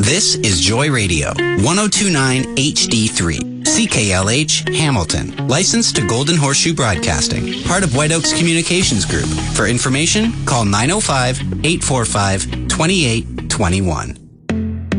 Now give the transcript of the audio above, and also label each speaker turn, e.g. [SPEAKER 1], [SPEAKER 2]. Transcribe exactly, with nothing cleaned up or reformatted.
[SPEAKER 1] This is Joy Radio, one oh two point nine H D three, C K L H, Hamilton. Licensed to Golden Horseshoe Broadcasting. Part of White Oaks Communications Group. For information, call nine oh five, eight four five, two eight two one.